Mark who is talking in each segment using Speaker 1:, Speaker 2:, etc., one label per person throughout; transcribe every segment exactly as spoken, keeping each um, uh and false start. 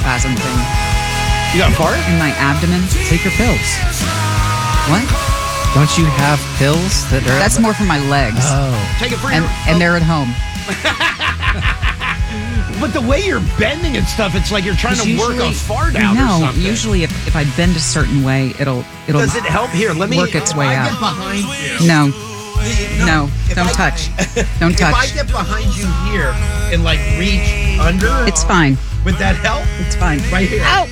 Speaker 1: spasm thing
Speaker 2: You got a fart?
Speaker 1: in my abdomen.
Speaker 3: Take your pills.
Speaker 1: What?
Speaker 3: Don't you have pills that are...
Speaker 1: That's more for my legs.
Speaker 3: Oh.
Speaker 2: Take it for
Speaker 1: and,
Speaker 2: your...
Speaker 1: and they're at home.
Speaker 2: But the way you're bending and stuff, it's like you're trying to work a fart out or
Speaker 1: No,
Speaker 2: something.
Speaker 1: usually if, if I bend a certain way, it'll it'll
Speaker 2: Does it help? Here, let me...
Speaker 1: work its way
Speaker 2: I
Speaker 1: out.
Speaker 2: get behind you.
Speaker 1: No,
Speaker 2: No,
Speaker 1: no,
Speaker 2: if
Speaker 1: don't
Speaker 2: I-
Speaker 1: touch. Don't
Speaker 2: If I
Speaker 1: touch.
Speaker 2: get behind you here and like reach under,
Speaker 1: It's fine.
Speaker 2: would that help?
Speaker 1: It's fine.
Speaker 2: Right here.
Speaker 1: Ow!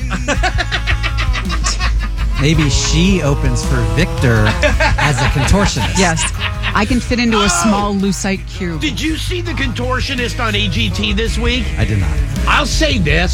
Speaker 3: Maybe she opens for Victor as a contortionist.
Speaker 1: Yes, I can fit into a small lucite cube.
Speaker 2: Did you see the contortionist on A G T this week?
Speaker 3: I did not.
Speaker 2: I'll say this.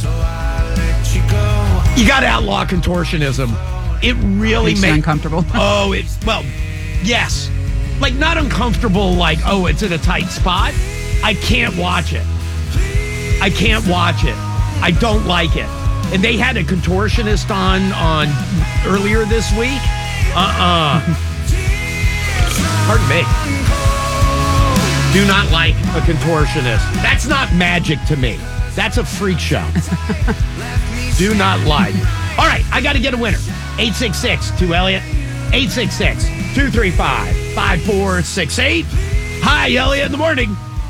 Speaker 2: You got to outlaw contortionism. It really
Speaker 1: Makes you
Speaker 2: makes...
Speaker 1: uncomfortable.
Speaker 2: Oh, it's... Well, yes. Like, not uncomfortable like, oh, it's in a tight spot. I can't watch it. I can't watch it. I don't like it. And they had a contortionist on on earlier this week. Uh-uh. Pardon me. Do not like a contortionist. That's not magic to me. That's a freak show. Do not like. All right, I got to get a winner. eight six six two Elliott. eight six six two three five five four six eight. Hi, Elliott in the morning.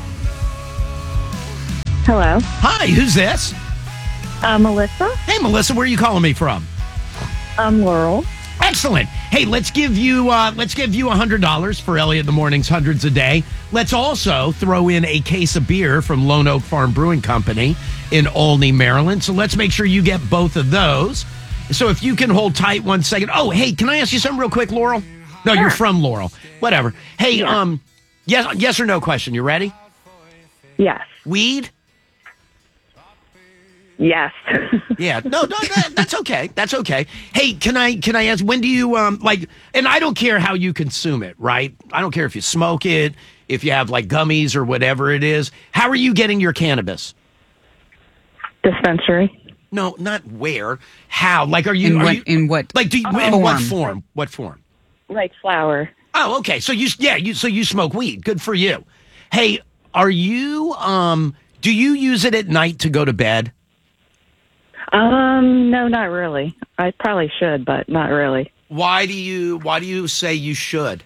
Speaker 4: Hello.
Speaker 2: Hi, who's this?
Speaker 4: Uh, Melissa.
Speaker 2: Hey, Melissa, where are you calling me from?
Speaker 4: I'm Laurel.
Speaker 2: Excellent. Hey, let's give you uh, let's give you one hundred dollars for Elliott in the Morning's Hundreds a Day. Let's also throw in a case of beer from Lone Oak Farm Brewing Company in Olney, Maryland. So let's make sure you get both of those. So if you can hold tight one second. Oh, hey, can I ask you something real quick, Laurel? No,
Speaker 4: Sure.
Speaker 2: you're from Laurel. Whatever. Hey,
Speaker 4: Yeah.
Speaker 2: um, yes, yes or no question. You ready?
Speaker 4: Yes.
Speaker 2: Weed?
Speaker 4: Yes.
Speaker 2: Yeah, no, no, that, that's okay. That's okay. Hey, can I can I ask when do you um like? And I don't care how you consume it, right? I don't care if you smoke it, if you have like gummies or whatever it is. How are you getting your cannabis?
Speaker 4: Dispensary.
Speaker 2: No, not where. How? Like, are you?
Speaker 1: In
Speaker 2: are
Speaker 1: what?
Speaker 2: you
Speaker 1: In what?
Speaker 2: like? Do you, in
Speaker 1: form?
Speaker 2: what form? What form?
Speaker 4: Like flower.
Speaker 2: Oh, okay. So you, yeah, you. So you smoke weed. Good for you. Hey, are you? Um, do you use it at night to go to bed?
Speaker 4: Um, no, not really. I probably should, but not really.
Speaker 2: Why do you? Why do you say you should?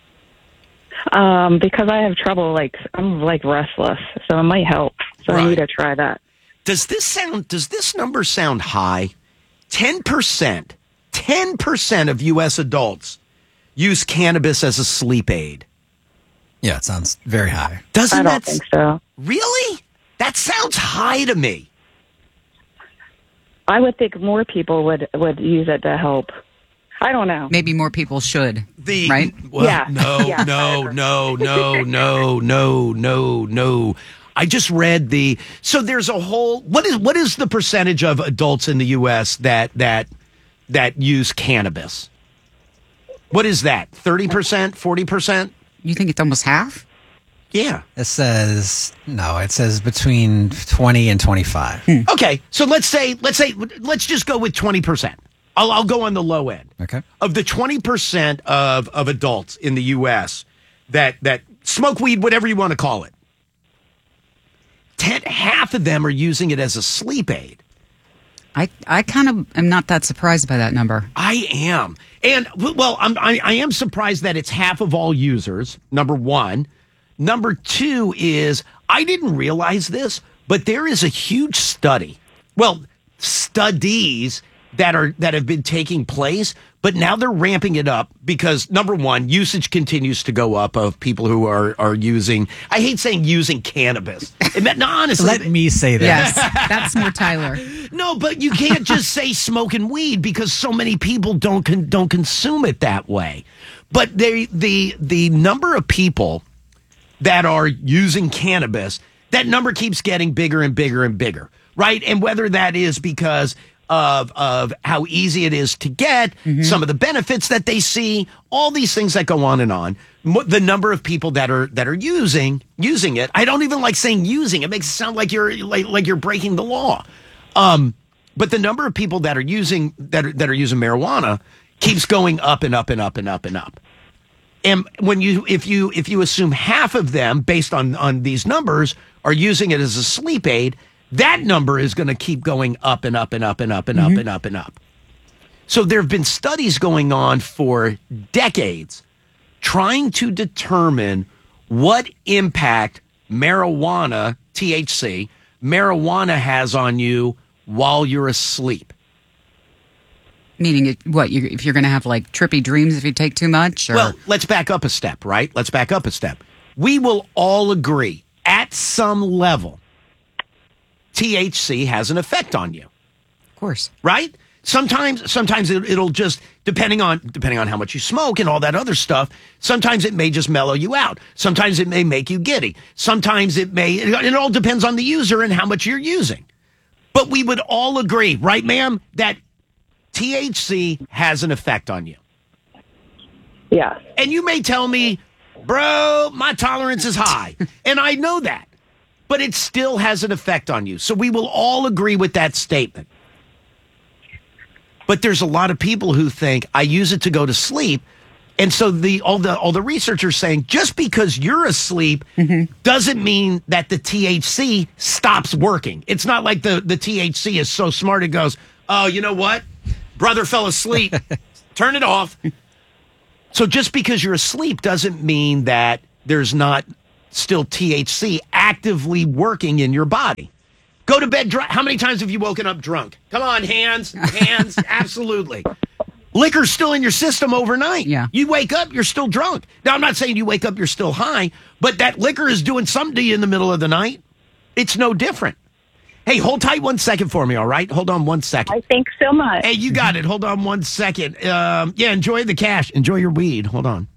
Speaker 4: Um, because I have trouble, like, I'm like restless, so it might help. So
Speaker 2: Right.
Speaker 4: I need to try that.
Speaker 2: Does this sound? Does this number sound high? Ten percent. Ten percent of U S adults use cannabis as a sleep aid.
Speaker 3: Yeah, it sounds very high.
Speaker 2: Doesn't
Speaker 4: I don't
Speaker 2: that
Speaker 4: think so.
Speaker 2: really? That sounds high to me.
Speaker 4: I would think more people would, would use it to help. I don't know.
Speaker 1: Maybe more people should.
Speaker 2: The
Speaker 1: Right?
Speaker 2: Well,
Speaker 4: Yeah.
Speaker 2: no,
Speaker 4: Yeah,
Speaker 2: no,
Speaker 4: however.
Speaker 2: no, no, no, no, no, no. I just read the. So there's a whole. What is what is the percentage of adults in the U S that that that use cannabis? What is that? Thirty percent? Forty percent?
Speaker 1: You think it's almost half?
Speaker 2: Yeah.
Speaker 3: It says, no, it says between twenty and twenty-five.
Speaker 2: Okay, so let's say let's say let's just go with twenty percent. I'll I'll go on the low end.
Speaker 3: Okay.
Speaker 2: Of the twenty percent of of adults in the U S that that smoke weed, whatever you want to call it, ten, half of them are using it as a sleep aid.
Speaker 1: I, I kind of am not that surprised by that number.
Speaker 2: I am, and well, I'm, I I am surprised that it's half of all users. Number one, number two is I didn't realize this, but there is a huge study. Well, studies that are that have been taking place, but now they're ramping it up because number one, usage continues to go up of people who are are using. I hate saying using cannabis. It meant, no, honestly,
Speaker 3: Let me say that.
Speaker 1: Yes, that's more Tyler.
Speaker 2: no, but you can't just say smoking weed because so many people don't con- don't consume it that way. But they, the the number of people that are using cannabis, that number keeps getting bigger and bigger and bigger, right? And whether that is because of of how easy it is to get,
Speaker 1: Mm-hmm.
Speaker 2: some of the benefits that they see, all these things that go on and on. Mo- The number of people that are that are using using it, I don't even like saying using. It makes it sound like you're like, like you're breaking the law. Um, but the number of people that are using that are, that are using marijuana keeps going up and up and up and up and up. And when you if you if you assume half of them, based on on these numbers, are using it as a sleep aid, that number is going to keep going up and up and up and up and up and up and up. So there have been studies going on for decades trying to determine what impact marijuana, T H C, marijuana has on you while you're asleep.
Speaker 1: Meaning, it, what, you, if you're going to have like trippy dreams if you take too much? Or?
Speaker 2: Well, let's back up a step, right? Let's back up a step. We will all agree at some level, T H C has an effect on you.
Speaker 1: Of course.
Speaker 2: Right? Sometimes, sometimes it, it'll just, depending on depending on how much you smoke and all that other stuff, sometimes it may just mellow you out. Sometimes it may make you giddy. Sometimes it may, it all depends on the user and how much you're using. But we would all agree, right, ma'am, that T H C has an effect on you.
Speaker 4: Yeah.
Speaker 2: And you may tell me, bro, my tolerance is high. And I know that. But it still has an effect on you. So we will all agree with that statement. But there's a lot of people who think I use it to go to sleep. And so the all the all the researchers saying just because you're asleep mm-hmm. doesn't mean that the T H C stops working. It's not like the, the T H C is so smart it goes, oh, you know what? Brother fell asleep. Turn it off. So just because you're asleep doesn't mean that there's not still T H C actively working in your body. Go to bed drunk. How many times have you woken up drunk? Come on, hands, hands, absolutely. Liquor's still in your system overnight.
Speaker 1: Yeah.
Speaker 2: You wake up, you're still drunk. Now, I'm not saying you wake up, you're still high, but that liquor is doing something to you in the middle of the night. It's no different. Hey, hold tight one second for me, all right? Hold on one second.
Speaker 4: I think so much.
Speaker 2: Hey, you got it. Hold on one second. Um, yeah, enjoy the cash. Enjoy your weed. Hold on.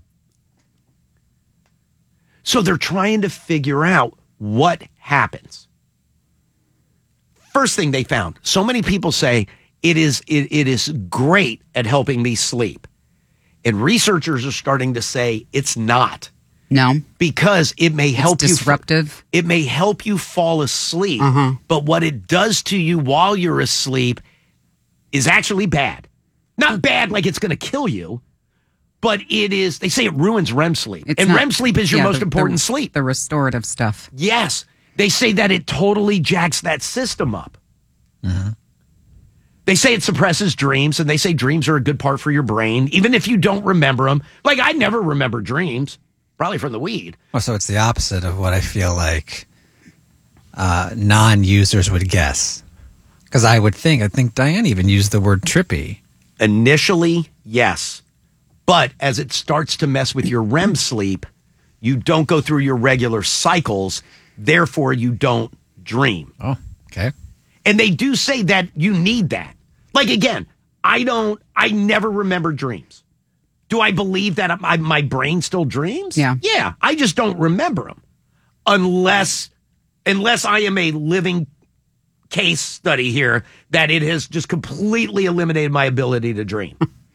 Speaker 2: So they're trying to figure out what happens. First thing they found, so many people say it is it, it is great at helping me sleep. And researchers are starting to say it's not.
Speaker 1: No.
Speaker 2: Because it may help
Speaker 1: it's
Speaker 2: you
Speaker 1: disruptive.
Speaker 2: It may help you fall asleep,
Speaker 1: uh-huh.
Speaker 2: but what it does to you while you're asleep is actually bad. Not bad like it's going to kill you, but it is, they say it ruins R E M sleep.
Speaker 1: It's
Speaker 2: and
Speaker 1: not,
Speaker 2: R E M sleep is your
Speaker 1: yeah,
Speaker 2: most
Speaker 1: the,
Speaker 2: important
Speaker 1: the,
Speaker 2: sleep.
Speaker 1: The restorative stuff.
Speaker 2: Yes. They say that it totally jacks that system up.
Speaker 3: Uh-huh.
Speaker 2: They say it suppresses dreams, and they say dreams are a good part for your brain, even if you don't remember them. Like, I never remember dreams, probably from the weed.
Speaker 3: Well, so it's the opposite of what I feel like uh, non-users would guess. Because I would think, I think Diane even used the word trippy.
Speaker 2: Initially, yes. But as it starts to mess with your R E M sleep, you don't go through your regular cycles, therefore you don't dream.
Speaker 3: Oh, okay.
Speaker 2: And they do say that you need that. Like, again, I don't, I never remember dreams. Do I believe that I, my brain still dreams?
Speaker 1: Yeah.
Speaker 2: Yeah, I just don't remember them. Unless, unless I am a living case study here that it has just completely eliminated my ability to dream.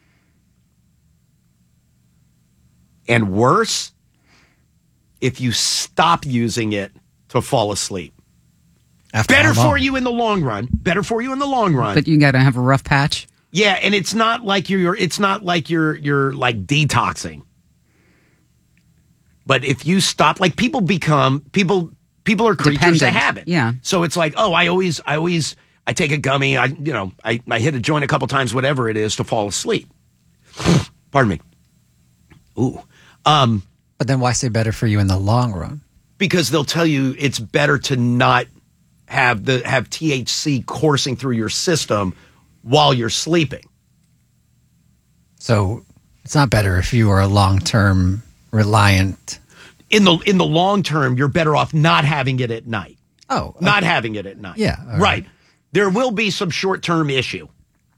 Speaker 2: And worse, if you stop using it to fall asleep.
Speaker 3: After
Speaker 2: Better
Speaker 3: how long?
Speaker 2: for you in the long run. Better for you in the long run.
Speaker 1: But you got to have a rough patch.
Speaker 2: Yeah, and it's not like you're it's not like you're you're like detoxing. But if you stop, like people become people people are creatures of
Speaker 1: Dependent.
Speaker 2: habit.
Speaker 1: Yeah.
Speaker 2: So it's like, oh, I always I always I take a gummy, I you know, I, I hit a joint a couple times, whatever it is, to fall asleep. Pardon me. Ooh. Um,
Speaker 3: But then why say better for you in the long run?
Speaker 2: because they'll tell you it's better to not have the have T H C coursing through your system while you're sleeping.
Speaker 3: So it's not better if you are a long-term reliant.
Speaker 2: In the in the long term, you're better off not having it at night.
Speaker 3: Oh, okay.
Speaker 2: Not having it at night.
Speaker 3: Yeah, all
Speaker 2: Right.
Speaker 3: right.
Speaker 2: There will be some short-term issue.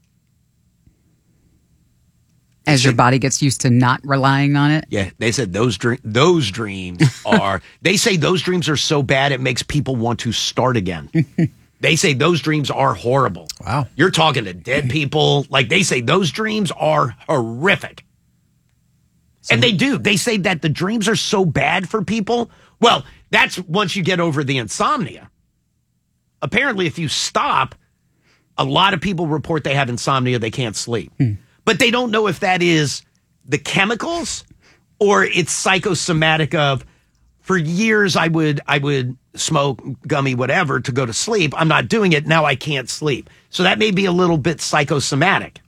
Speaker 1: As your body gets used to not relying on it.
Speaker 2: Yeah, they said those dream, those dreams are they say those dreams are so bad it makes people want to start again. They say those dreams are horrible.
Speaker 3: Wow.
Speaker 2: You're talking to dead people. Like they say those dreams are horrific. And they do. They say that the dreams are so bad for people. Well, that's once you get over the insomnia. Apparently, if you stop, a lot of people report they have insomnia, they can't sleep.
Speaker 1: Hmm.
Speaker 2: But they don't know if that is the chemicals or it's psychosomatic of, for years I would I would smoke, gummy, whatever, to go to sleep. I'm not doing it. Now I can't sleep. So that may be a little bit psychosomatic.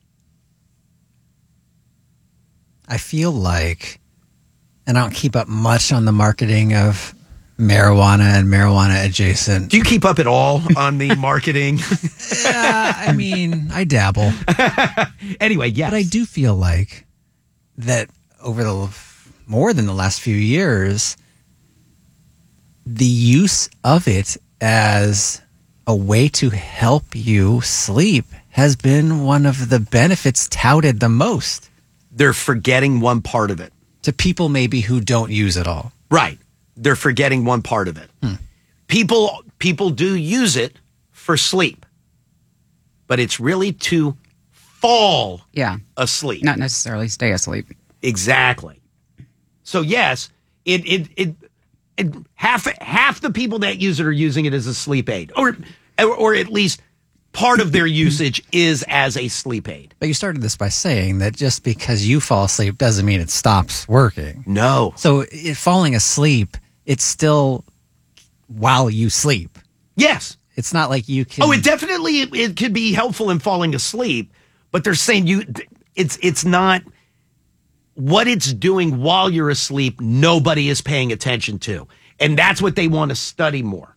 Speaker 3: I feel like, and I don't keep up much on the marketing of marijuana and marijuana adjacent.
Speaker 2: Do you keep up at all on the marketing?
Speaker 3: Yeah, I mean, I dabble.
Speaker 2: Anyway, yes.
Speaker 3: But I do feel like that over the more than the last few years, the use of it as a way to help you sleep has been one of the benefits touted the most.
Speaker 2: They're forgetting one part of it.
Speaker 3: To people maybe who don't use it all.
Speaker 2: Right. They're forgetting one part of it. Hmm. People people do use it for sleep. But it's really to fall
Speaker 1: yeah.
Speaker 2: asleep.
Speaker 1: Not necessarily stay asleep.
Speaker 2: Exactly. So yes, it it it, it half half the people that use it are using it as a sleep aid. Or or, or at least part of their usage is as a sleep aid.
Speaker 3: But you started this by saying that just because you fall asleep doesn't mean it stops working.
Speaker 2: No.
Speaker 3: So it, falling asleep, it's still while you sleep.
Speaker 2: Yes.
Speaker 3: It's not like you can...
Speaker 2: Oh, it definitely, it, it could be helpful in falling asleep, but they're saying you, it's it's not, what it's doing while you're asleep, nobody is paying attention to. And that's what they want to study more.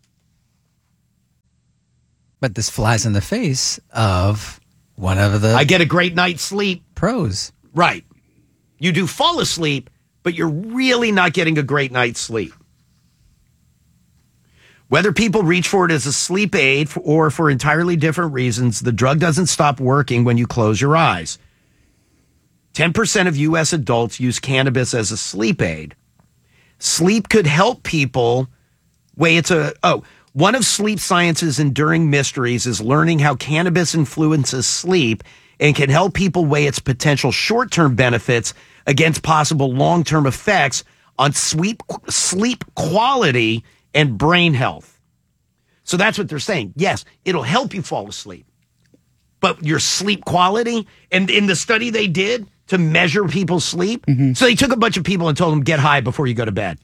Speaker 3: But this flies in the face of one of the...
Speaker 2: I get a great night's sleep.
Speaker 3: Pros.
Speaker 2: Right. You do fall asleep, but you're really not getting a great night's sleep. Whether people reach for it as a sleep aid or for entirely different reasons, the drug doesn't stop working when you close your eyes. ten percent of U S adults use cannabis as a sleep aid. Sleep could help people. Wait, it's a... Oh... One of sleep science's enduring mysteries is learning how cannabis influences sleep and can help people weigh its potential short-term benefits against possible long-term effects on sleep, sleep quality and brain health. So that's what they're saying. Yes, it'll help you fall asleep. But your sleep quality, and in the study they did to measure people's sleep, mm-hmm. so they took a bunch of people and told them, get high before you go to bed.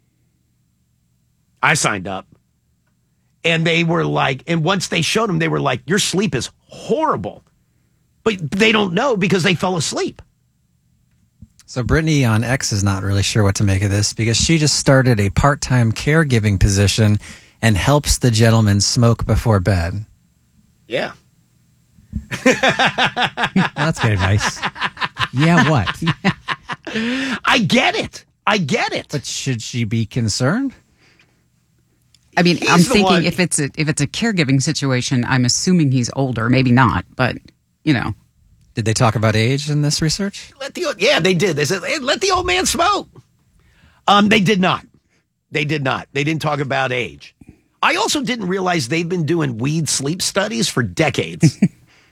Speaker 2: I signed up. And they were like, and once they showed them, they were like, your sleep is horrible. But they don't know because they fell asleep.
Speaker 3: So Brittany on X is not really sure what to make of this because she just started a part-time caregiving position and helps the gentleman smoke before bed.
Speaker 2: Yeah.
Speaker 3: That's very nice. Yeah, what?
Speaker 2: I get it. I get it.
Speaker 3: But should she be concerned?
Speaker 1: I mean,
Speaker 2: He's
Speaker 1: I'm
Speaker 2: the
Speaker 1: thinking
Speaker 2: one-
Speaker 1: if it's a if it's a caregiving situation, I'm assuming he's older, maybe not, but you know.
Speaker 3: Did they talk about age in this research?
Speaker 2: Let the yeah, they did. They said, hey, let the old man smoke. Um, they did not. They did not. They didn't talk about age. I also didn't realize they've been doing weed sleep studies for decades.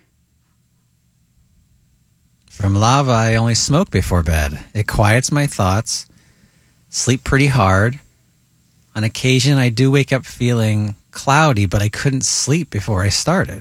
Speaker 3: From Lava, I only smoke before bed. It quiets my thoughts. Sleep pretty hard. On occasion, I do wake up feeling cloudy, but I couldn't sleep before I started.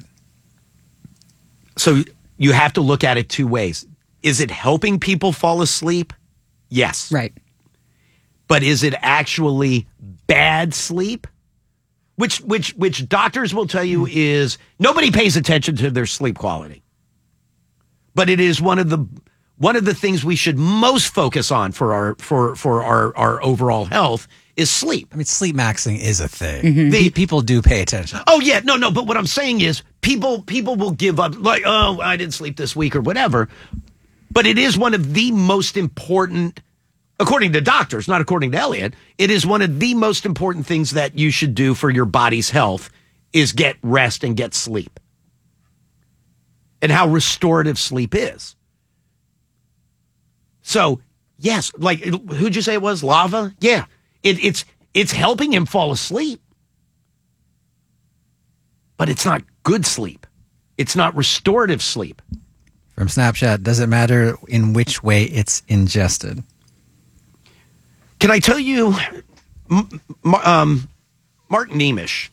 Speaker 2: So you have to look at it two ways. Is it helping people fall asleep? Yes.
Speaker 1: Right.
Speaker 2: But is it actually bad sleep? Which which which doctors will tell you is nobody pays attention to their sleep quality. But it is one of the one of the things we should most focus on for our for for our, our overall health is sleep.
Speaker 3: I mean, sleep maxing is a thing.
Speaker 2: Mm-hmm.
Speaker 3: Pe- People do pay attention.
Speaker 2: Oh yeah, no, no. But what I'm saying is, people people will give up, like, oh, I didn't sleep this week or whatever. But it is one of the most important, according to doctors, not according to Elliot. It is one of the most important things that you should do for your body's health is get rest and get sleep, and how restorative sleep is. So yes, like who'd you say it was? Lava? Yeah. It, it's it's helping him fall asleep, but it's not good sleep. It's not restorative sleep.
Speaker 3: From Snapchat, does it matter in which way it's ingested?
Speaker 2: Can I tell you, M- um, Mark Nemish,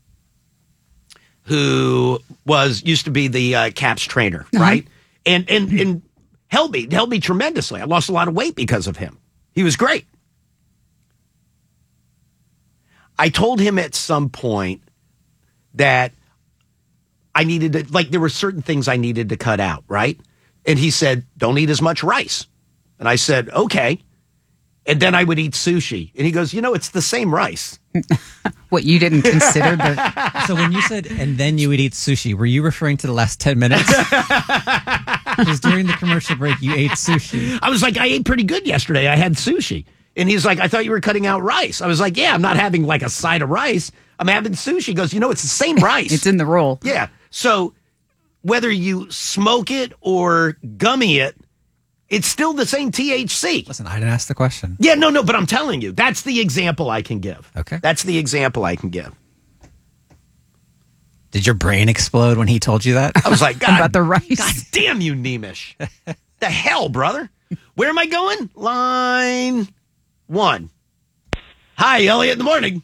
Speaker 2: who was used to be the uh, Caps trainer, uh-huh. right? And and and helped me, helped me tremendously. I lost a lot of weight because of him. He was great. I told him at some point that I needed to, like, there were certain things I needed to cut out, right? And he said, don't eat as much rice. And I said, okay. And then I would eat sushi. And he goes, you know, it's the same rice.
Speaker 1: What, you didn't consider the...
Speaker 3: So when you said, and then you would eat sushi, were you referring to the last ten minutes? Because during the commercial break, you ate sushi.
Speaker 2: I was like, I ate pretty good yesterday. I had sushi. And he's like, I thought you were cutting out rice. I was like, yeah, I'm not having like a side of rice. I'm having sushi. He goes, you know, it's the same rice.
Speaker 1: It's in the roll.
Speaker 2: Yeah. So whether you smoke it or gummy it, it's still the same T H C.
Speaker 3: Listen, I didn't ask the question.
Speaker 2: Yeah, no, no, but I'm telling you, that's the example I can give.
Speaker 3: Okay.
Speaker 2: That's the example I can give.
Speaker 3: Did your brain explode when he told you that?
Speaker 2: I was like, God,
Speaker 1: About the rice.
Speaker 2: God damn you, Nemish. The hell, brother? Where am I going? Line one. Hi, Elliot in the morning.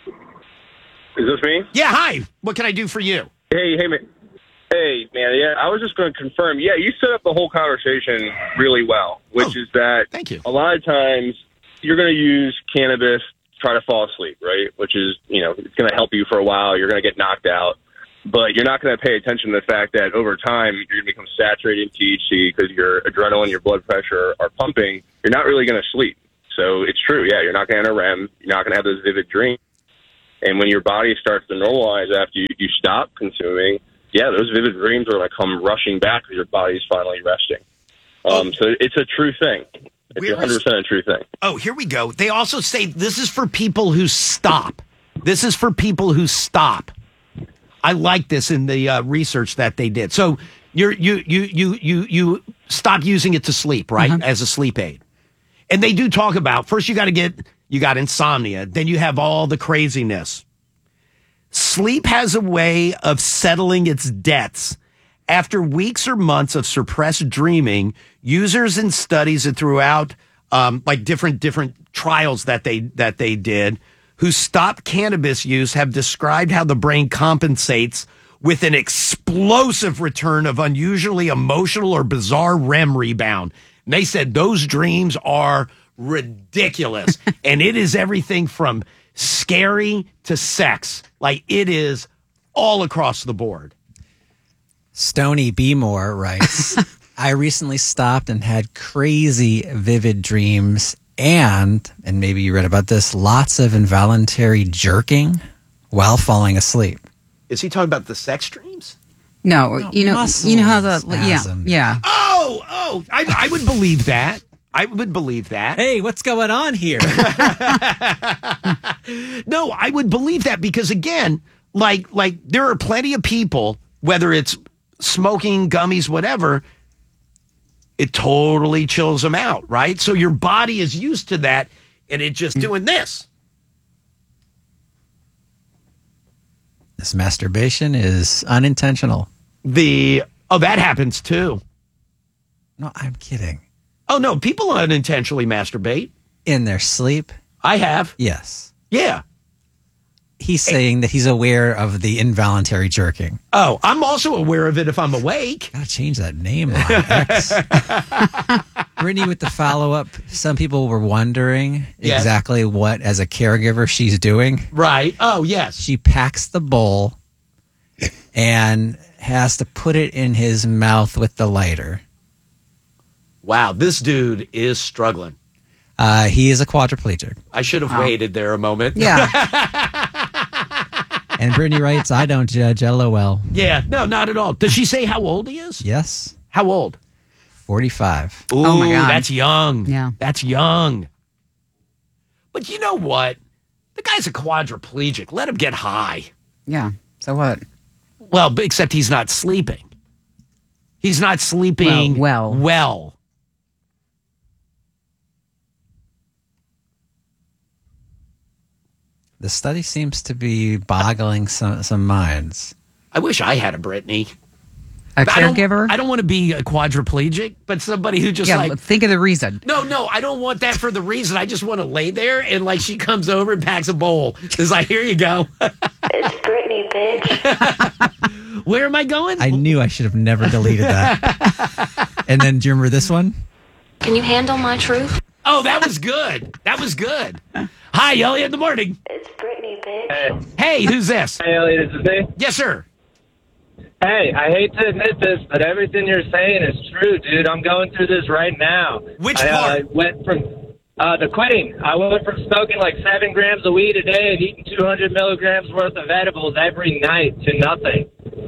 Speaker 5: Is this me?
Speaker 2: Yeah, hi. What can I do for you?
Speaker 5: Hey, hey, man. Hey, man. Yeah, I was just going to confirm. Yeah, you set up the whole conversation really well, which
Speaker 2: Oh,
Speaker 5: is that
Speaker 2: thank you.
Speaker 5: a lot of times you're going to use cannabis to try to fall asleep, right? Which is, you know, it's going to help you for a while. You're going to get knocked out. But you're not going to pay attention to the fact that over time you're going to become saturated in T H C because your adrenaline, your blood pressure are pumping. You're not really going to sleep. So it's true. Yeah, you're not going to enter R E M. You're not going to have those vivid dreams. And when your body starts to normalize after you, you stop consuming, yeah, those vivid dreams are going to come rushing back because your body's finally resting. Um,
Speaker 2: Oh.
Speaker 5: So it's a true thing. It's
Speaker 2: Where is-
Speaker 5: one hundred percent a true thing.
Speaker 2: Oh, here we go. They also say this is for people who stop. This is for people who stop. I like this in the uh, research that they did. So you're, you you you you you stop using it to sleep, right? As a sleep aid. And they do talk about, first you got to get, you got insomnia. Then you have all the craziness. Sleep has a way of settling its debts. After weeks or months of suppressed dreaming, users in studies and throughout, um, like different different trials that they that they did, who stopped cannabis use have described how the brain compensates with an explosive return of unusually emotional or bizarre R E M rebound. And they said those dreams are ridiculous. And it is everything from scary to sex. Like, it is all across the board.
Speaker 3: Stony B. Moore writes, I recently stopped and had crazy vivid dreams and, and maybe you read about this, lots of involuntary jerking while falling asleep.
Speaker 2: Is he talking about the sex dreams?
Speaker 1: No, you know, you know how the
Speaker 3: spasm.
Speaker 1: yeah, yeah.
Speaker 2: Oh, oh, I, I would believe that. I would believe that.
Speaker 3: Hey, what's going on here?
Speaker 2: No, I would believe that because, again, like like there are plenty of people, whether it's smoking, gummies, whatever, it totally chills them out, right? So your body is used to that, and it's just doing this.
Speaker 3: This masturbation is unintentional.
Speaker 2: The oh, that happens too.
Speaker 3: No, I'm kidding.
Speaker 2: Oh no, people unintentionally masturbate.
Speaker 3: In their sleep?
Speaker 2: I have.
Speaker 3: Yes.
Speaker 2: Yeah.
Speaker 3: He's saying that he's aware of the involuntary jerking.
Speaker 2: Oh, I'm also aware of it if I'm awake.
Speaker 3: Gotta change that name on X. Brittany with the follow-up. Some people were wondering
Speaker 2: Yes.
Speaker 3: exactly what, as a caregiver, she's doing.
Speaker 2: Right. Oh, yes.
Speaker 3: She packs the bowl and has to put it in his mouth with the lighter.
Speaker 2: Wow, this dude is struggling.
Speaker 3: Uh, he is a quadriplegic.
Speaker 2: I should have waited there a moment.
Speaker 1: Yeah.
Speaker 3: And Brittany writes, I don't judge, LOL.
Speaker 2: Yeah, no, not at all. Does she say how old he is?
Speaker 3: Yes,
Speaker 2: How old?
Speaker 3: forty-five.
Speaker 2: Ooh,
Speaker 1: Oh, my God.
Speaker 2: that's young.
Speaker 1: Yeah.
Speaker 2: That's young. But you know what? The guy's a quadriplegic. Let him get high.
Speaker 1: Yeah. So what?
Speaker 2: Well, but except he's not sleeping. He's not sleeping
Speaker 1: Well, well.
Speaker 2: well.
Speaker 3: The study seems to be boggling some, some minds.
Speaker 2: I wish I had a Brittany.
Speaker 1: A
Speaker 2: I don't-
Speaker 1: caregiver?
Speaker 2: I don't want to be a quadriplegic, but somebody who just
Speaker 1: yeah,
Speaker 2: like
Speaker 1: but think of the reason.
Speaker 2: No, no, I don't want that for the reason. I just want to lay there and like she comes over and packs a bowl. It's like, here you go.
Speaker 6: It's Brittany, bitch.
Speaker 2: Where am I going?
Speaker 3: I knew I should have never deleted that. And then, do you remember this one?
Speaker 6: Can you handle my truth?
Speaker 2: Oh, that was good. That was good. Hi, Elliot, in the morning.
Speaker 6: It's Brittany, bitch.
Speaker 2: Hey, who's this?
Speaker 7: Hey, Elliot, is this me?
Speaker 2: Yes, sir.
Speaker 7: Hey, I hate to admit this, but everything you're saying is true, dude. I'm going through this right now.
Speaker 2: Which
Speaker 7: I,
Speaker 2: part?
Speaker 7: I went from uh, the quitting. I went from smoking like seven grams of weed a day and eating two hundred milligrams worth of edibles every night to nothing.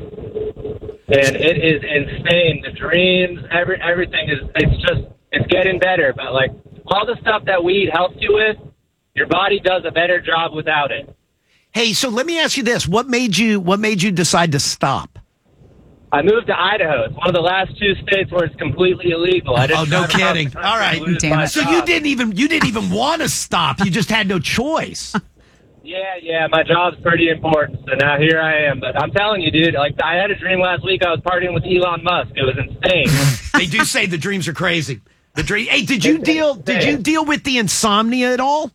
Speaker 7: And it is insane. The dreams, every everything is. It's just it's getting better. But like all the stuff that weed helps you with, your body does a better job without it.
Speaker 2: Hey, so let me ask you this: what made you what made you decide to stop?
Speaker 7: I moved to Idaho. It's one of the last two states where it's completely illegal. I didn't
Speaker 2: Oh, no
Speaker 7: drive around
Speaker 2: kidding.
Speaker 7: the country
Speaker 2: All right.
Speaker 7: and lose
Speaker 1: Damn
Speaker 7: my
Speaker 1: it.
Speaker 2: So
Speaker 7: job.
Speaker 2: you didn't even you didn't even want to stop. You just had no choice.
Speaker 7: Yeah, yeah, my job's pretty important, so now here I am. But I'm telling you, dude, like I had a dream last week. I was partying with Elon Musk. It was insane.
Speaker 2: They do say the dreams are crazy. The dream. Hey, did you deal did you deal with the insomnia at all?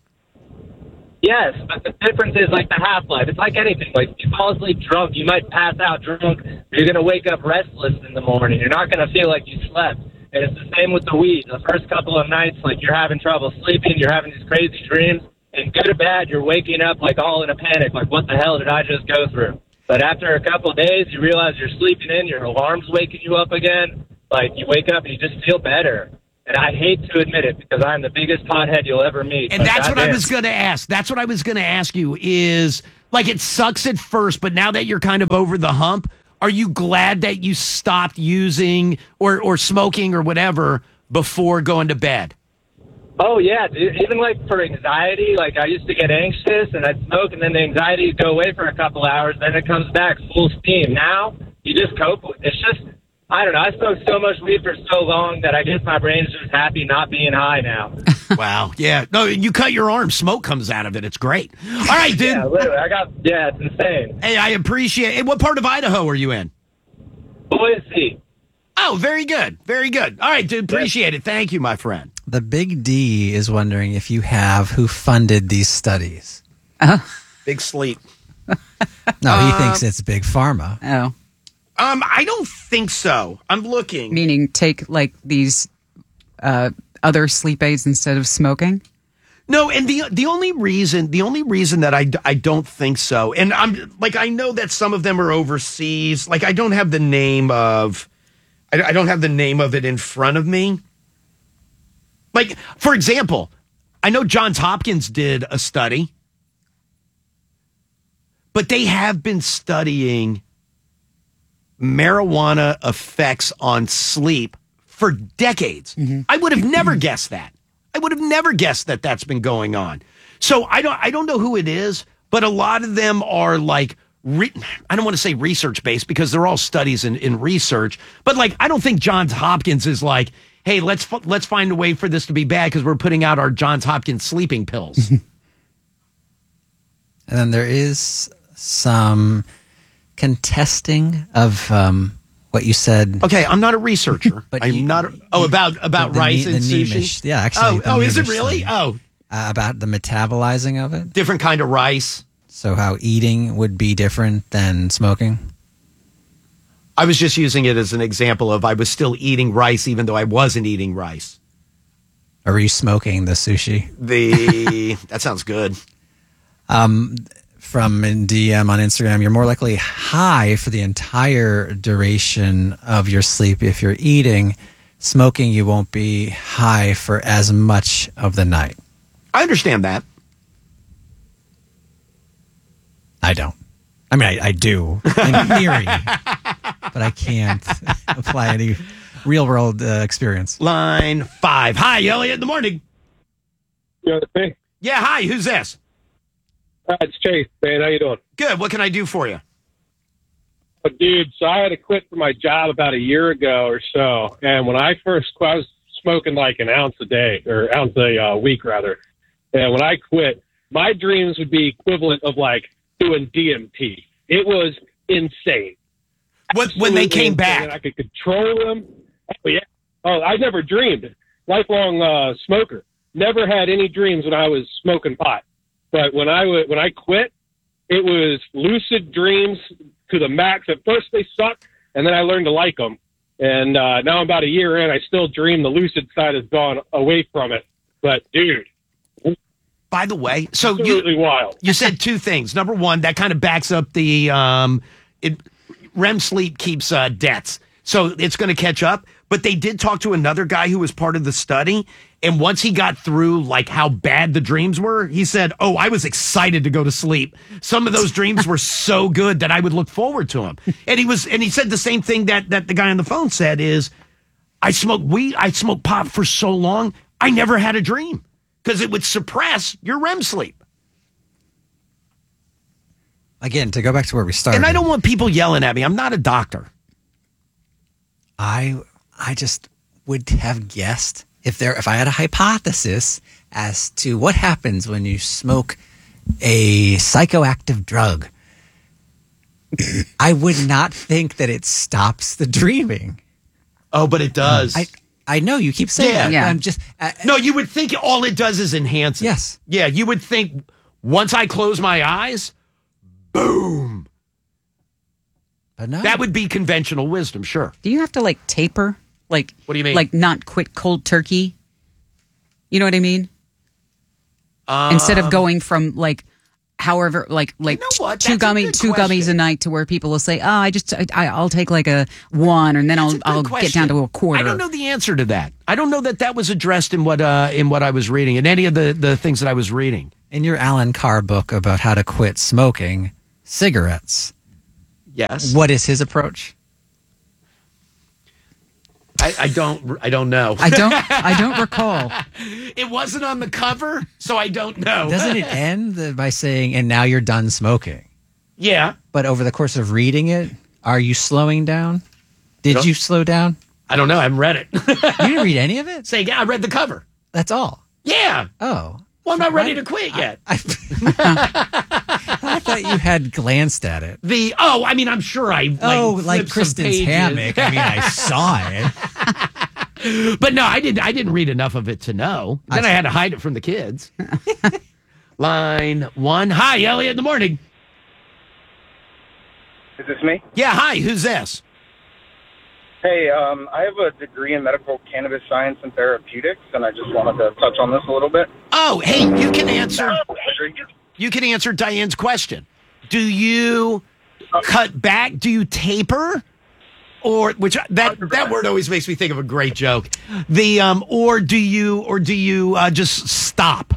Speaker 7: Yes, but the difference is like the half-life. It's like anything. Like if you fall asleep drunk, you might pass out drunk. You're going to wake up restless in the morning. You're not going to feel like you slept. And it's the same with the weed. The first couple of nights, like you're having trouble sleeping, you're having these crazy dreams, and good or bad, you're waking up like all in a panic. Like, what the hell did I just go through? But after a couple of days, you realize you're sleeping in, your alarm's waking you up again. Like you wake up and you just feel better. And I hate to admit it because I'm the biggest pothead you'll ever meet.
Speaker 2: And
Speaker 7: but
Speaker 2: that's what I
Speaker 7: goddamn.
Speaker 2: was going to ask. That's what I was going to ask you is like it sucks at first, but now that you're kind of over the hump, are you glad that you stopped using or, or smoking or whatever before going to bed?
Speaker 7: Oh, yeah, dude. Even like for anxiety, like I used to get anxious and I'd smoke and then the anxiety would go away for a couple hours. Then it comes back full steam. Now you just cope with it. It's just, I don't know. I smoked so much weed for so long that I guess my brain's just happy not being high now.
Speaker 2: Wow. Yeah. No, you cut your arm, smoke comes out of it. It's great. All right, dude.
Speaker 7: Yeah, literally. I got, yeah, it's insane.
Speaker 2: Hey, I appreciate it. What part of Idaho are you in?
Speaker 7: Boise.
Speaker 2: Oh, very good. Very good. All right, dude. Appreciate it. Thank you, my friend.
Speaker 3: The Big D is wondering if you have who funded these studies.
Speaker 2: Big sleep.
Speaker 3: No, he thinks it's Big Pharma.
Speaker 1: Oh,
Speaker 2: Um, I don't think so. I'm looking.
Speaker 1: meaning take like these uh, other sleep aids instead of smoking?
Speaker 2: No, and the the only reason the only reason that I, d- I don't think so, and I'm like I know that some of them are overseas. Like I don't have the name of, I, I don't have the name of it in front of me. Like for example, I know Johns Hopkins did a study, but they have been studying marijuana effects on sleep for decades. I would have never guessed that. I would have never guessed that that's been going on. So I don't I don't know who it is, but a lot of them are like re- I don't want to say research based because they're all studies in, in research, but like I don't think Johns Hopkins is like, hey, let's f- let's find a way for this to be bad because we're putting out our Johns Hopkins sleeping pills.
Speaker 3: And then there is some contesting of um, what you said.
Speaker 2: Okay, I'm not a researcher.
Speaker 3: But
Speaker 2: I'm
Speaker 3: you-
Speaker 2: not. A, oh, about about
Speaker 3: the, the,
Speaker 2: rice
Speaker 3: the,
Speaker 2: and
Speaker 3: the
Speaker 2: sushi.
Speaker 3: Nemish- yeah, actually.
Speaker 2: Oh,
Speaker 3: the
Speaker 2: oh, is it
Speaker 3: Nemish
Speaker 2: really?
Speaker 3: study,
Speaker 2: Oh,
Speaker 3: uh, about the metabolizing of it.
Speaker 2: different kind of rice.
Speaker 3: So how eating would be different than smoking.
Speaker 2: I was just using it as an example of I was still eating rice even though I wasn't eating rice.
Speaker 3: Or were you smoking the sushi?
Speaker 2: The that sounds good.
Speaker 3: Um, from in D M on Instagram, you're more likely high for the entire duration of your sleep if you're eating. Smoking, you won't be high for as much of the night.
Speaker 2: I understand that.
Speaker 3: I don't. I mean, I, I do in theory, but I can't apply any real world uh, experience.
Speaker 2: Line five. Hi, Elliot. In the morning.
Speaker 8: You know the thing?
Speaker 2: Yeah. Hi. Who's this?
Speaker 8: Uh, it's Chase, man. How you doing?
Speaker 2: Good. What can I do for you?
Speaker 8: Uh, dude, so I had to quit from my job about a year ago or so. And when I first quit, I was smoking like an ounce a day, or ounce a uh, week, rather. And when I quit, my dreams would be equivalent of like doing D M T. It was insane.
Speaker 2: What when they
Speaker 8: Absolutely
Speaker 2: came
Speaker 8: insane.
Speaker 2: back?
Speaker 8: And I could control them. Oh, yeah. Oh, I never dreamed. Lifelong uh, smoker. Never had any dreams when I was smoking pot. But when I w- when I quit, it was lucid dreams to the max. At first they sucked, and then I learned to like them. And uh, now I'm about a year in, I still dream. The lucid side has gone away from it. But dude,
Speaker 2: By the way, so
Speaker 8: Absolutely
Speaker 2: you,
Speaker 8: wild.
Speaker 2: you said two things. Number one, that kind of backs up the um, it, R E M sleep keeps uh, debts. So it's going to catch up. But they did talk to another guy who was part of the study. And once he got through like how bad the dreams were, he said, oh, I was excited to go to sleep. Some of those dreams were so good that I would look forward to them. And he was, and he said the same thing that, that the guy on the phone said is, I smoked weed, I smoked pot for so long, I never had a dream because it would suppress your R E M sleep.
Speaker 3: Again, to go back to where we started.
Speaker 2: And I don't want people yelling at me. I'm not a doctor.
Speaker 3: I I just would have guessed if there if I had a hypothesis as to what happens when you smoke a psychoactive drug. I would not think that it stops the dreaming.
Speaker 2: Oh, but it does.
Speaker 3: I I know you keep saying
Speaker 2: Yeah.
Speaker 3: that.
Speaker 1: Yeah.
Speaker 3: I'm just uh,
Speaker 2: no, you would think all it does is enhance it.
Speaker 3: Yes.
Speaker 2: Yeah, you would think once I close my eyes, boom.
Speaker 3: but no.
Speaker 2: That would be conventional wisdom, sure.
Speaker 1: Do you have to like taper? Like,
Speaker 2: What do you mean?
Speaker 1: Like not quit cold turkey? You know what I mean?
Speaker 2: Um,
Speaker 1: Instead of going from like, however, like like
Speaker 2: know what?
Speaker 1: two
Speaker 2: That's a
Speaker 1: gummy
Speaker 2: good
Speaker 1: two
Speaker 2: question.
Speaker 1: gummies a night to where people will say, oh, I just I, I'll take like a one and then
Speaker 2: That's
Speaker 1: I'll
Speaker 2: a good
Speaker 1: I'll
Speaker 2: question.
Speaker 1: get down to a quarter.
Speaker 2: I don't know the answer to that. I don't know that that was addressed in what uh, in what I was reading, in any of the, the things that I was reading.
Speaker 3: In your Alan Carr book about how to quit smoking cigarettes,
Speaker 2: Yes.
Speaker 3: what is his approach?
Speaker 2: I, I don't I don't know.
Speaker 1: I don't I don't recall.
Speaker 2: It wasn't on the cover, so I don't know.
Speaker 3: Doesn't it end the- by saying, and now you're done smoking?
Speaker 2: Yeah.
Speaker 3: But over the course of reading it, are you slowing down? Did
Speaker 2: Nope.
Speaker 3: you slow down?
Speaker 2: I don't know. I haven't read it.
Speaker 3: You didn't read any of it?
Speaker 2: Say, yeah, I read the cover.
Speaker 3: That's all.
Speaker 2: Yeah.
Speaker 3: Oh.
Speaker 2: Well, I'm not ready to quit yet.
Speaker 3: I, I thought you had glanced at it.
Speaker 2: The oh, I mean, I'm sure I like,
Speaker 3: oh, like
Speaker 2: flipped some
Speaker 3: Kristen's
Speaker 2: pages.
Speaker 3: hammock. I mean, I saw it.
Speaker 2: But no, I didn't. I didn't read enough of it to know. Then I,
Speaker 3: I-
Speaker 2: had to hide it from the kids. Line one. Hi, Elliot. In the morning.
Speaker 9: Is this me?
Speaker 2: Yeah. Hi. Who's this?
Speaker 9: Hey, um, I have a degree in medical cannabis science and therapeutics, and I just wanted to touch on this a little bit.
Speaker 2: Oh, hey, you can answer. You can answer Diane's question. Do you cut back? Do you taper? Or which that that word always makes me think of a great joke. The um, or do you or do you uh, just stop?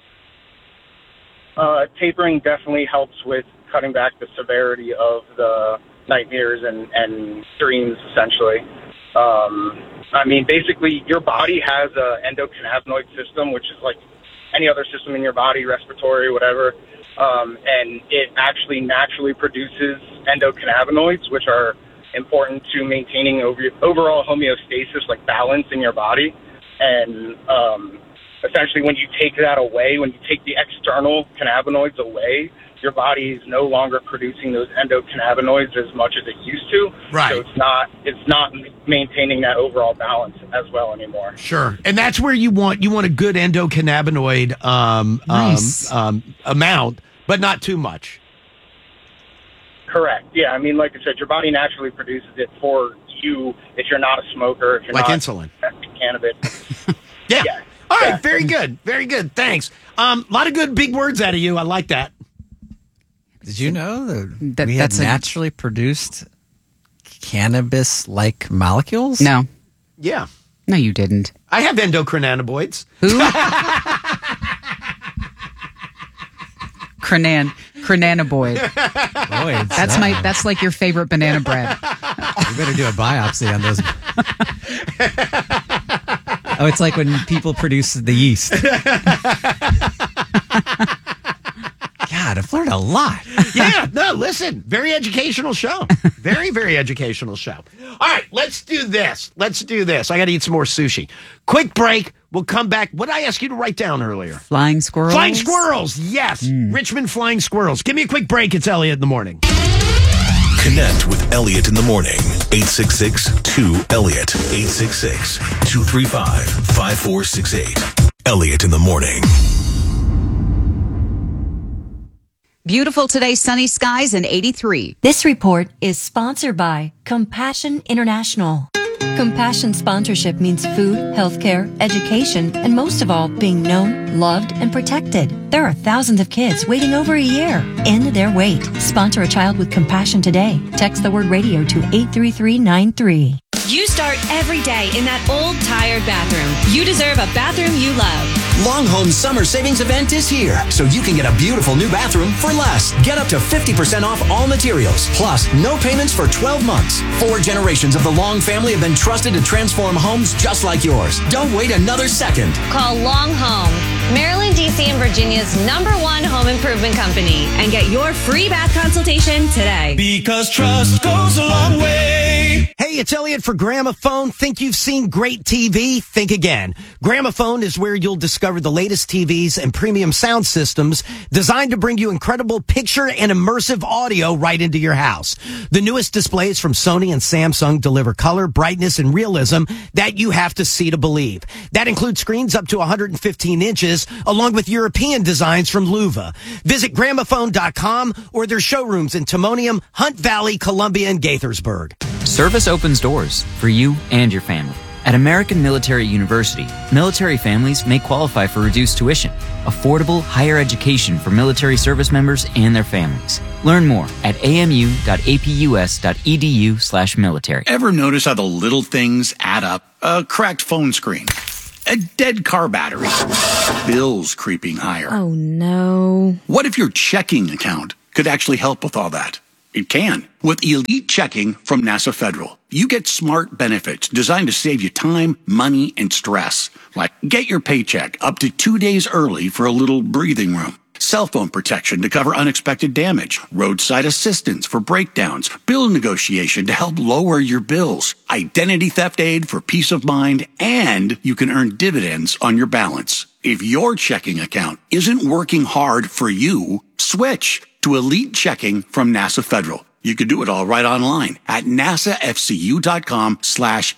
Speaker 9: Uh, tapering definitely helps with cutting back the severity of the nightmares and, and dreams, essentially. Um, I mean, basically, your body has a endocannabinoid system, which is like any other system in your body, respiratory, whatever, um, and it actually naturally produces endocannabinoids, which are important to maintaining over, overall homeostasis, like balance in your body. And um, essentially, when you take that away, when you take the external cannabinoids away, your body is no longer producing those endocannabinoids as much as it used to.
Speaker 2: Right.
Speaker 9: So it's not it's not maintaining that overall balance as well anymore.
Speaker 2: Sure, and that's where you want you want a good endocannabinoid um,
Speaker 1: Nice.
Speaker 2: um, um, amount, but not too much.
Speaker 9: Correct. Yeah, I mean, like I said, your body naturally produces it for you if you're not a smoker, if you're
Speaker 2: Like
Speaker 9: not
Speaker 2: insulin.
Speaker 9: cannabis.
Speaker 2: Yeah.
Speaker 9: Yeah.
Speaker 2: All right.
Speaker 9: Yeah.
Speaker 2: Very good. Very good. Thanks. Um, a lot of good big words out of you. I like that.
Speaker 3: Did you know that,
Speaker 1: That-
Speaker 3: we had
Speaker 1: that's a-
Speaker 3: naturally produced cannabis-like molecules?
Speaker 1: No.
Speaker 2: Yeah.
Speaker 1: No, you didn't.
Speaker 2: I have endocannabinoids.
Speaker 1: Who? Cronan, Cronanaboid.
Speaker 3: Boy, it's,
Speaker 1: That's
Speaker 3: uh,
Speaker 1: my. That's like your favorite banana bread.
Speaker 3: You better do a biopsy on those. Oh, it's like when people produce the yeast. God, I've learned a lot.
Speaker 2: Yeah. No, listen. Very educational show. Very, very educational show. All right. Let's do this. Let's do this. I got to eat some more sushi. Quick break. We'll come back. What did I ask you to write down earlier?
Speaker 1: Flying squirrels.
Speaker 2: Flying squirrels. Yes. Richmond Flying Squirrels. Give me a quick break. It's Elliot in the morning.
Speaker 10: Connect with Elliot in the morning. eight six six two Elliot. eight six six two three five five four six eight. Elliot in the morning.
Speaker 11: Beautiful today, sunny skies and eighty-three.
Speaker 12: This report is sponsored by Compassion International. Compassion sponsorship means food, healthcare, education, and most of all, being known, loved, and protected. There are thousands of kids waiting over a year. End their wait. Sponsor a child with compassion today. Text the word radio to eight three three nine three.
Speaker 13: You start every day in that old, tired bathroom. You deserve a bathroom you love.
Speaker 14: Longhome's summer savings event is here, so you can get a beautiful new bathroom for less. Get up to fifty percent off all materials, plus no payments for twelve months. Four generations of the Long family have been trusted to transform homes just like yours. Don't wait another second.
Speaker 13: Call Long Home, Maryland, D C, and Virginia's number one home improvement company, and get your free bath consultation today.
Speaker 15: Because trust goes a long way.
Speaker 2: Hey, it's Elliot for Gramophone. Think you've seen great T V? Think again. Gramophone is where you'll discover the latest T Vs and premium sound systems designed to bring you incredible picture and immersive audio right into your house. The newest displays from Sony and Samsung deliver color, brightness, and realism that you have to see to believe. That includes screens up to one hundred fifteen inches, along with European designs from Luva. Visit gramophone dot com or their showrooms in Timonium, Hunt Valley, Columbia, and Gaithersburg.
Speaker 16: Service opens doors for you and your family. At American Military University, military families may qualify for reduced tuition, affordable higher education for military service members and their families. Learn more at amu dot a p u s dot e d u slash military.
Speaker 17: Ever notice how the little things add up? A cracked phone screen, a dead car battery, bills creeping higher.
Speaker 13: Oh, no.
Speaker 17: What if your checking account could actually help with all that? It can. With Elite Checking from NASA Federal, you get smart benefits designed to save you time, money, and stress. Like get your paycheck up to two days early for a little breathing room. Cell phone protection to cover unexpected damage. Roadside assistance for breakdowns. Bill negotiation to help lower your bills. Identity theft aid for peace of mind. And you can earn dividends on your balance. If your checking account isn't working hard for you, switch to Elite Checking from NASA Federal. You can do it all right online at nasafcu.com slash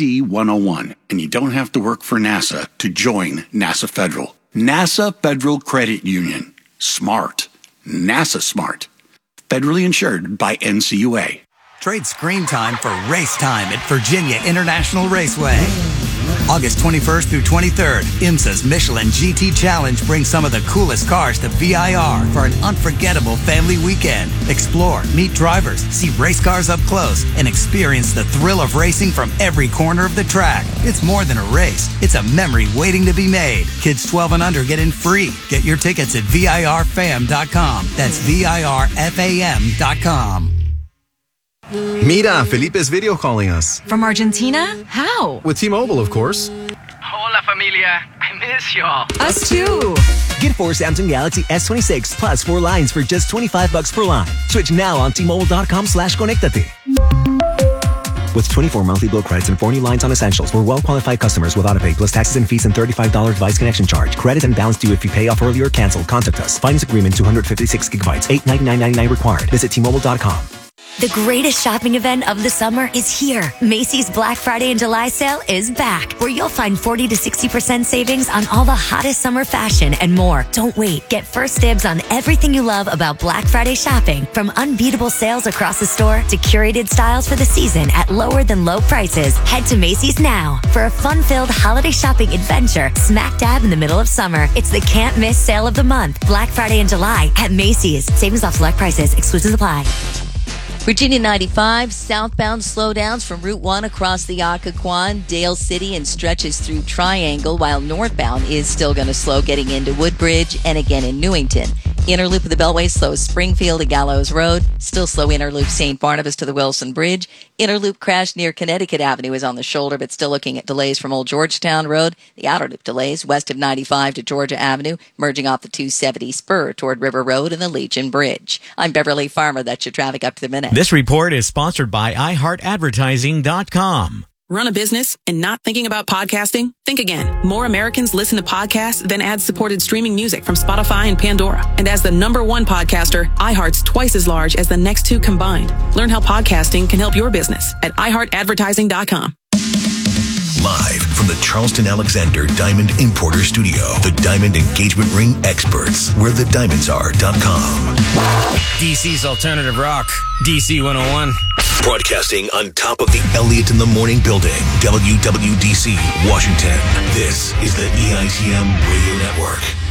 Speaker 17: DC101. And you don't have to work for NASA to join NASA Federal. NASA Federal Credit Union. Smart. NASA smart. Federally insured by N C U A.
Speaker 18: Trade screen time for race time at Virginia International Raceway. August twenty-first through twenty-third, IMSA's Michelin G T Challenge brings some of the coolest cars to V I R for an unforgettable family weekend. Explore, meet drivers, see race cars up close, and experience the thrill of racing from every corner of the track. It's more than a race. It's a memory waiting to be made. Kids twelve and under get in free. Get your tickets at V I R fam dot com. That's V I R F A M dot com.
Speaker 19: Mira, Felipe's video calling us.
Speaker 20: From Argentina? How?
Speaker 19: With T-Mobile, of course.
Speaker 21: Hola, familia. I miss y'all.
Speaker 20: Us too.
Speaker 22: Get four Samsung Galaxy S twenty-six plus four lines for just twenty-five bucks per line. Switch now on T-Mobile.com slash Conectate. With twenty-four monthly bill credits and four new lines on essentials for well-qualified customers with autopay plus taxes and fees and thirty-five dollars device connection charge. Credit and balance due if you pay off early or cancel. Contact us. Finance agreement two hundred fifty-six gigabytes. eight ninety-nine ninety-nine required. Visit T Mobile dot com.
Speaker 23: The greatest shopping event of the summer is here. Macy's Black Friday and July sale is back, where you'll find forty to sixty percent savings on all the hottest summer fashion and more. Don't wait. Get first dibs on everything you love about Black Friday shopping, from unbeatable sales across the store to curated styles for the season at lower than low prices. Head to Macy's now for a fun-filled holiday shopping adventure smack dab in the middle of summer. It's the can't miss sale of the month. Black Friday in July at Macy's. Savings off select prices. Exclusions apply.
Speaker 24: Virginia ninety-five, southbound slowdowns from Route one across the Occoquan, Dale City, and stretches through Triangle, while northbound is still going to slow getting into Woodbridge and again in Newington. Inner loop of the Beltway slows Springfield to Gallows Road. Still slow inner loop Saint Barnabas to the Wilson Bridge. Inner loop crash near Connecticut Avenue is on the shoulder, but still looking at delays from Old Georgetown Road. The outer loop delays west of ninety-five to Georgia Avenue, merging off the two seventy spur toward River Road and the Legion Bridge. I'm Beverly Farmer. That's your traffic up to the minute.
Speaker 25: This report is sponsored by i heart advertising dot com.
Speaker 26: Run a business and not thinking about podcasting? Think again. More Americans listen to podcasts than ad-supported streaming music from Spotify and Pandora. And as the number one podcaster, iHeart's twice as large as the next two combined. Learn how podcasting can help your business at i heart advertising dot com.
Speaker 10: Live from the Charleston Alexander Diamond Importer Studio, the Diamond Engagement Ring experts, where the diamonds are dot com.
Speaker 27: D C's Alternative Rock, D C one oh one.
Speaker 10: Broadcasting on top of the Elliott in the Morning building, W W D C, Washington. This is the E I T M Radio Network.